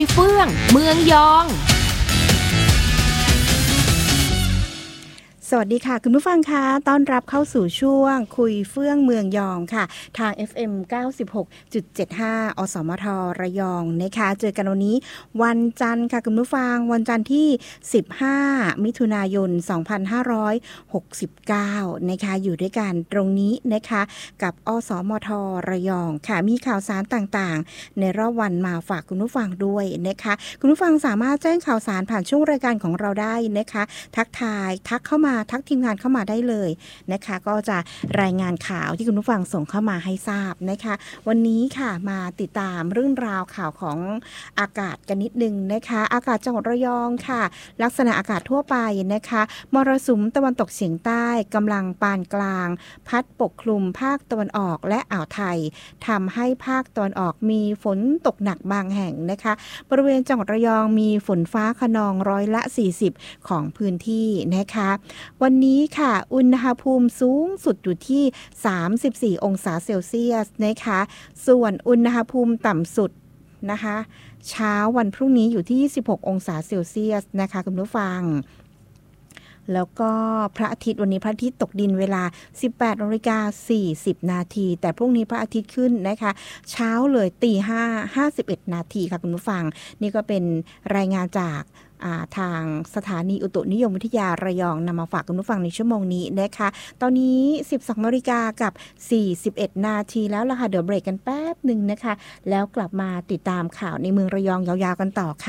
เฟื่องเมืองยองสวัสดีค่ะคุณผู้ฟังคะต้อนรับเข้าสู่ช่วงคุยเฟื่องเมืองยองค่ะทาง FM 96.75 อสมทระยองนะคะเจอกันวันนี้วันจันทร์ค่ะคุณผู้ฟังวันจันทร์ที่15มิถุนายน2569นะคะอยู่ด้วยกันตรงนี้นะคะกับอสมทระยองค่ะมีข่าวสารต่างๆในรอบวันมาฝากคุณผู้ฟังด้วยนะคะคุณผู้ฟังสามารถแจ้งข่าวสารผ่านช่วงรายการของเราได้นะคะทักทายทักเข้ามาทักทีมงานเข้ามาได้เลยนะคะก็จะรายงานข่าวที่คุณผู้ฟังส่งเข้ามาให้ทราบนะคะวันนี้ค่ะมาติดตามเรื่องราวข่าวของอากาศกันนิดนึงนะคะอากาศจังหวัดระยองค่ะลักษณะอากาศทั่วไปนะคะมรสุมตะวันตกเฉียงใต้กำลังปานกลางพัดปกคลุมภาคตะวันออกและอ่าวไทยทำให้ภาคตะวันออกมีฝนตกหนักบางแห่งนะคะบริเวณจังหวัดระยองมีฝนฟ้าคะนอง40%ของพื้นที่นะคะวันนี้ค่ะอุณหภูมิสูงสุดอยู่ที่34องศาเซลเซียสนะคะส่วนอุณหภูมิต่ำสุดนะคะเช้าวันพรุ่งนี้อยู่ที่26องศาเซลเซียสนะคะคุณผู้ฟังแล้วก็พระอาทิตย์วันนี้พระอาทิตย์ตกดินเวลา 18:40 นาทีแต่พรุ่งนี้พระอาทิตย์ขึ้นนะคะเช้าเลย5:51 นาทีค่ะคุณผู้ฟังนี่ก็เป็นรายงานจากทางสถานีอุตุนิยมวิทยาระยองนำมาฝากคุณผู้ฟังในชั่วโมงนี้นะคะตอนนี้ 12:41 นาทีแล้วล่ะค่ะเดี๋ยวเบรกกันแป๊บหนึ่งนะคะแล้วกลับมาติดตามข่าวในเมืองระยองยาวๆกันต่อค่ะ